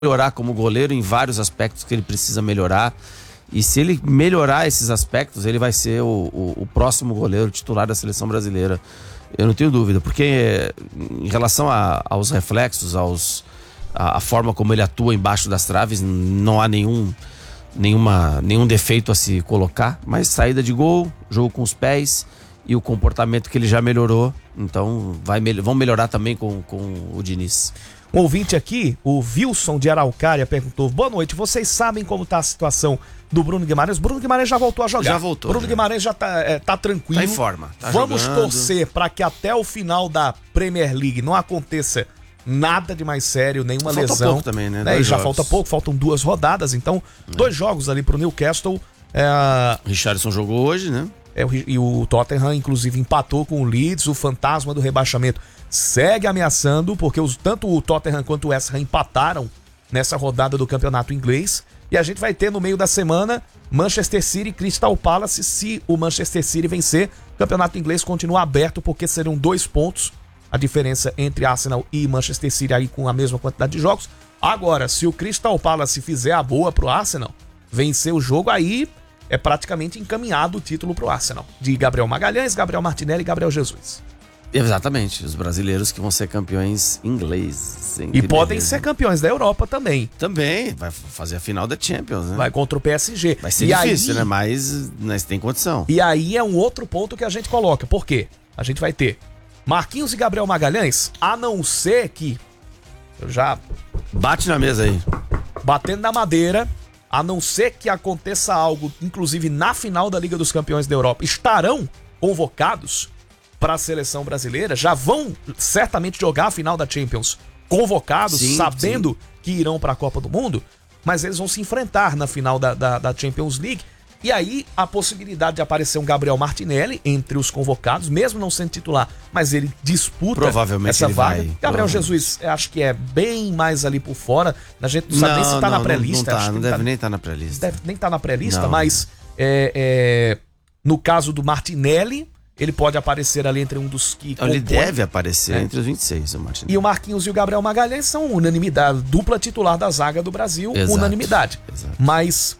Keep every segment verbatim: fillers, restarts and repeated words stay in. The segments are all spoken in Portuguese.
melhorar como goleiro em vários aspectos que ele precisa melhorar. E se ele melhorar esses aspectos, ele vai ser o, o, o próximo goleiro titular da seleção brasileira. Eu não tenho dúvida, porque em relação a, aos reflexos, aos, a, a forma como ele atua embaixo das traves, não há nenhum, nenhuma, nenhum defeito a se colocar. Mas saída de gol, jogo com os pés e o comportamento que ele já melhorou. Então vai, vão melhorar também com, com o Diniz. Um ouvinte aqui, o Wilson de Araucária, perguntou: boa noite, vocês sabem como está a situação do Bruno Guimarães? Bruno Guimarães já voltou a jogar. Já voltou. Bruno já. Guimarães já tá, é, tá tranquilo. Tá em forma. Tá Vamos jogando. torcer para que até o final da Premier League não aconteça nada de mais sério, nenhuma falta lesão. Pouco também, né? né? E já jogos. falta pouco, faltam duas rodadas, então é. dois jogos ali pro Newcastle. É... Richarlison jogou hoje, né? É, e o Tottenham, inclusive, empatou com o Leeds. O fantasma do rebaixamento segue ameaçando, porque os, tanto o Tottenham quanto o West Ham empataram nessa rodada do campeonato inglês. E a gente vai ter no meio da semana Manchester City e Crystal Palace. Se o Manchester City vencer, o campeonato inglês continua aberto, porque serão dois pontos a diferença entre Arsenal e Manchester City, aí com a mesma quantidade de jogos. Agora, se o Crystal Palace fizer a boa pro Arsenal, vencer o jogo, aí é praticamente encaminhado o título pro Arsenal, de Gabriel Magalhães, Gabriel Martinelli e Gabriel Jesus. Exatamente, os brasileiros que vão ser campeões ingleses. E podem ser campeões da Europa também. Também, vai fazer a final da Champions, né? Vai contra o P S G. Vai ser e difícil, aí, né? Mas, mas tem condição. E aí é um outro ponto que a gente coloca. Por quê? A gente vai ter Marquinhos e Gabriel Magalhães, a não ser que... Eu já... Bate na mesa aí. Batendo na madeira... A não ser que aconteça algo, inclusive na final da Liga dos Campeões da Europa, estarão convocados para a seleção brasileira, já vão certamente jogar a final da Champions convocados, sim, sabendo sim. que irão para a Copa do Mundo, mas eles vão se enfrentar na final da, da, da Champions League. E aí a possibilidade de aparecer um Gabriel Martinelli entre os convocados, mesmo não sendo titular, mas ele disputa provavelmente essa ele vaga. vai, Gabriel Jesus, acho que é bem mais ali por fora. A gente não sabe nem se tá na pré-lista. Não, não, tá, acho não que deve tá, nem estar tá na pré-lista. Deve nem estar tá na pré-lista, não. mas é, é, no caso do Martinelli, ele pode aparecer ali entre um dos que então, ele deve aparecer é. entre os vinte e seis, o Martinelli. E o Marquinhos e o Gabriel Magalhães são unanimidade, dupla titular da zaga do Brasil, exato, unanimidade. Exato. Mas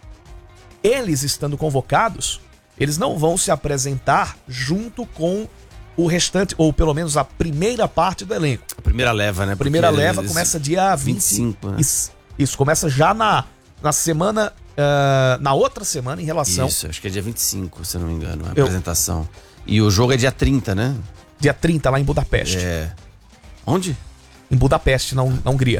eles estando convocados, eles não vão se apresentar junto com o restante, ou pelo menos a primeira parte do elenco. A primeira leva, né? A primeira Porque leva eles... começa dia vinte e cinco, né? Isso, isso, começa já na, na semana, uh, na outra semana em relação... Isso, acho que é dia vinte e cinco, se eu não me engano, a Eu... apresentação. E o jogo é dia trinta, né? Dia trinta, lá em Budapeste. É. Onde? Em Budapeste, na, na Hungria.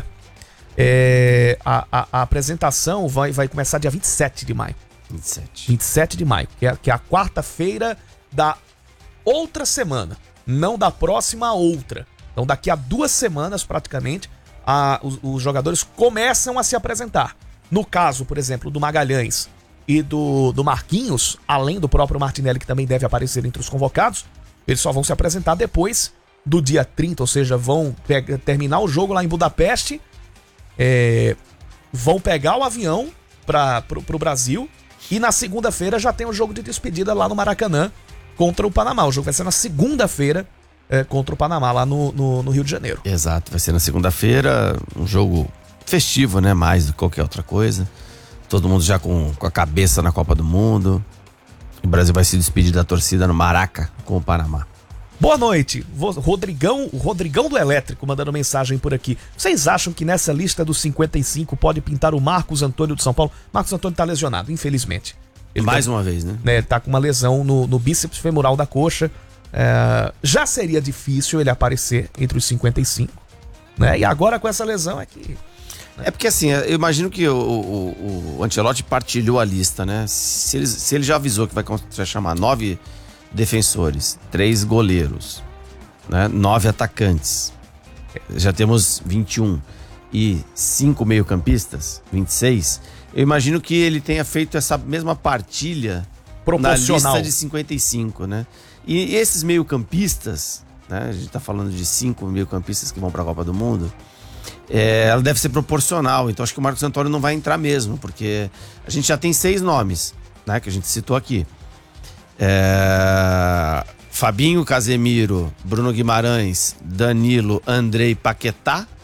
É, a, a, a apresentação vai, vai começar dia vinte e sete de maio. vinte e sete. vinte e sete de maio, que é, que é a quarta-feira da outra semana, não da próxima a outra. Então daqui a duas semanas praticamente a, os, os jogadores começam a se apresentar. No caso, por exemplo, do Magalhães e do, do Marquinhos, além do próprio Martinelli, que também deve aparecer entre os convocados, eles só vão se apresentar depois do dia trinta, ou seja, vão pegar, terminar o jogo lá em Budapeste, é, vão pegar o avião para o Brasil. E na segunda-feira já tem o jogo de despedida lá no Maracanã contra o Panamá. O jogo vai ser na segunda-feira é, contra o Panamá, lá no, no, no Rio de Janeiro. Exato, vai ser na segunda-feira, um jogo festivo, né? Mais do que qualquer outra coisa. Todo mundo já com, com a cabeça na Copa do Mundo. O Brasil vai se despedir da torcida no Maraca com o Panamá. Boa noite, Rodrigão, o Rodrigão do Elétrico mandando mensagem por aqui. Vocês acham que nessa lista dos cinquenta e cinco pode pintar o Marcos Antônio de São Paulo? Marcos Antônio tá lesionado, infelizmente. Ele Mais tá, uma vez, né? né? Tá com uma lesão no, no bíceps femoral da coxa. É, já seria difícil ele aparecer entre os cinquenta e cinco, né? E agora com essa lesão é que... Né? É porque assim, eu imagino que o, o, o Ancelotti partilhou a lista, né? Se ele, se ele já avisou que vai, vai chamar nove defensores, três goleiros, né? Nove atacantes, já temos vinte e um e cinco meio-campistas, vinte e seis. Eu imagino que ele tenha feito essa mesma partilha proporcional na lista de cinquenta e cinco, né? E esses meio-campistas, né? A gente tá falando de cinco meio-campistas que vão para a Copa do Mundo. É, ela deve ser proporcional, então acho que o Marcos Antônio não vai entrar mesmo, porque a gente já tem seis nomes, né? Que a gente citou aqui. É... Fabinho, Casemiro, Bruno Guimarães, Danilo, Andrei, Paquetá,